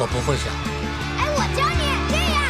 我不会想。 哎，我教你这样。